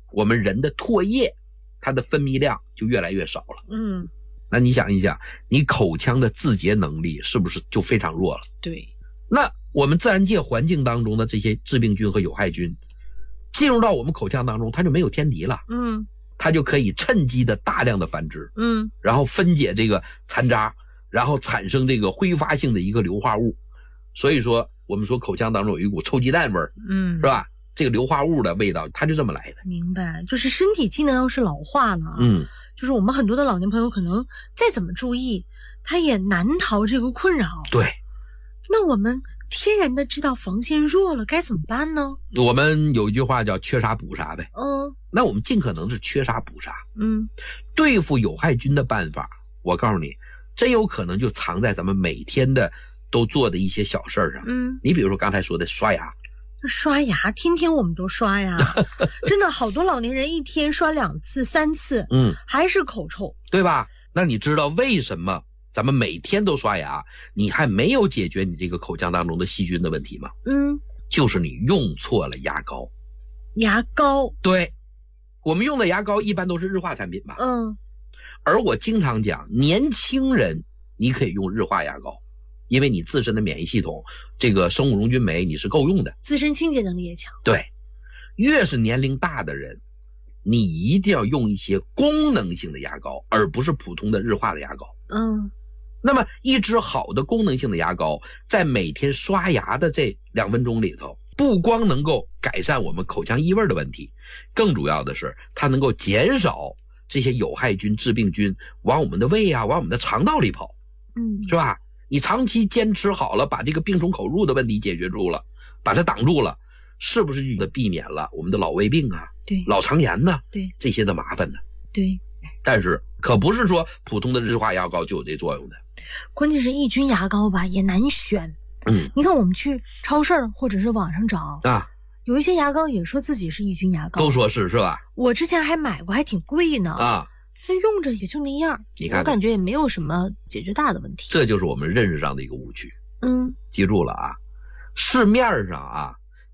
我们人的唾液它的分泌量就越来越少了。那你想一想，你口腔的自洁能力是不是就非常弱了？ 对。 那我们自然界环境当中的这些致病菌和有害菌进入到我们口腔当中，它就没有天敌了。它就可以趁机的大量的繁殖。然后分解这个残渣，然后产生这个挥发性的一个硫化物。所以说我们说口腔当中有一股臭鸡蛋味儿，是吧？这个硫化物的味道它就这么来的。 明白，就是身体机能要是老化了，就是我们很多的老年朋友可能再怎么注意，他也难逃这个困扰。 对。 那我们天然的这道防线弱了该怎么办呢？ 我们有一句话叫缺啥补啥呗。那我们尽可能是缺啥补啥。对付有害菌的办法，我告诉你，真有可能就藏在咱们每天的都做的一些小事上。你比如说刚才说的刷牙。 刷牙天天我们都刷呀。真的好多老年人一天刷2次3次，还是口臭， 对吧？那你知道为什么咱们每天都刷牙，你还没有解决你这个口腔当中的细菌的问题吗？就是你用错了牙膏。 牙膏？ 对，我们用的牙膏一般都是日化产品吧。而我经常讲，年轻人你可以用日化牙膏，因为你自身的免疫系统，这个生物溶菌酶你是够用的， 自身清洁能力也强。 对，越是年龄大的人，你一定要用一些功能性的牙膏，而不是普通的日化的牙膏。那么一支好的功能性的牙膏，在每天刷牙的这2分钟里头，不光能够改善我们口腔异味的问题，更主要的是它能够减少这些有害菌、致病菌往我们的胃啊，往我们的肠道里跑。是吧？你长期坚持好了，把这个病从口入的问题解决住了，把它挡住了，是不是就避免了我们的老胃病啊， 对， 老肠炎呢， 对， 这些的麻烦呢？ 对。 但是可不是说普通的日化牙膏就有这作用的。 关键是抑菌牙膏吧也难选。你看我们去超市或者是网上找啊，有一些牙膏也说自己是抑菌牙膏， 都说是吧？ 我之前还买过，还挺贵呢啊。但用着也就那样，你看，我感觉也没有什么解决大的问题。 这就是我们认识上的一个误区。记住了啊，市面上啊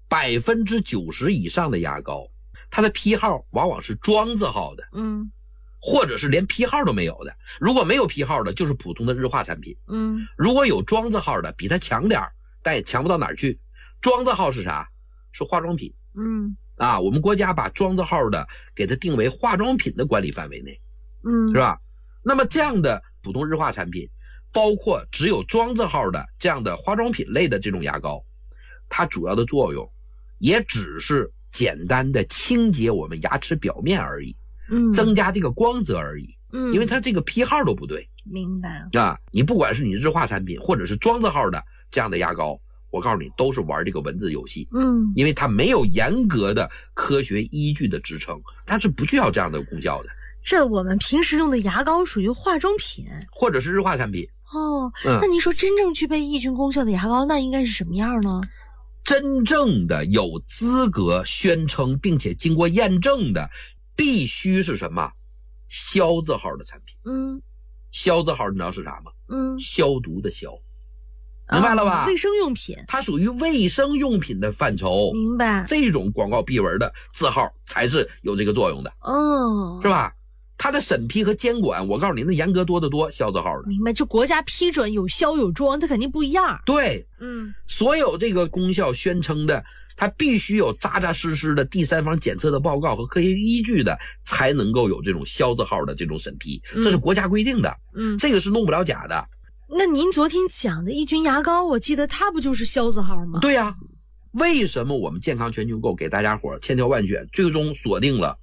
，90%以上的牙膏，它的批号往往是庄字号的，或者是连批号都没有的。如果没有批号的，就是普通的日化产品。如果有庄字号的，比它强点，但也强不到哪儿去。庄字号是啥？是化妆品。我们国家把庄字号的给它定为化妆品的管理范围内。是吧？那么这样的普通日化产品，包括只有庄字号的这样的化妆品类的这种牙膏，它主要的作用也只是简单的清洁我们牙齿表面而已，增加这个光泽而已。因为它这个批号都不对。 明白啊？你不管是你日化产品或者是庄字号的这样的牙膏，我告诉你都是玩这个文字游戏。因为它没有严格的科学依据的支撑，它是不需要这样的功效的。 这我们平时用的牙膏属于化妆品或者是日化产品。 那你说真正具备抑菌功效的牙膏那应该是什么样呢？ 真正的有资格宣称并且经过验证的必须是什么？消字号的产品。消字号你知道是啥吗？消毒的消。明白了吧？ 卫生用品， 它属于卫生用品的范畴。 明白。 这种广告壁文的字号才是有这个作用的。是吧？它的审批和监管，我告诉你，那严格多得多。消字号的， 明白？就国家批准有消有装，它肯定不一样。 对，所有这个功效宣称的，它必须有扎扎实实的第三方检测的报告和科学依据的，才能够有这种消字号的这种审批，这是国家规定的。这个是弄不了假的。 那您昨天讲的抑菌牙膏，我记得它不就是消字号吗？ 对呀。为什么我们健康全球购给大家伙千挑万选，最终锁定了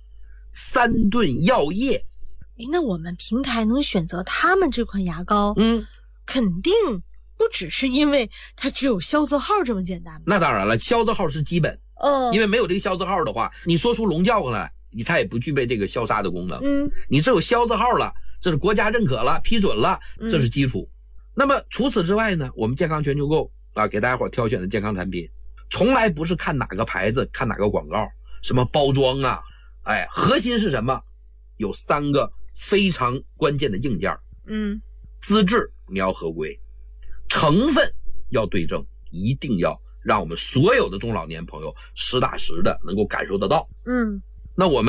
3顿药业？ 那我们平台能选择他们这款牙膏，肯定不只是因为它只有消字号这么简单吧？ 那当然了，消字号是基本，因为没有这个消字号的话，你说出龙叫来，它也不具备这个消杀的功能。你只有消字号了，这是国家认可了、批准了，这是基础。那么除此之外呢，我们健康全球购给大家伙挑选的健康产品，从来不是看哪个牌子、看哪个广告，什么包装啊，核心是什么？有3个非常关键的硬件。资质你要合规，成分要对症，一定要让我们所有的中老年朋友实打实的能够感受得到。那我们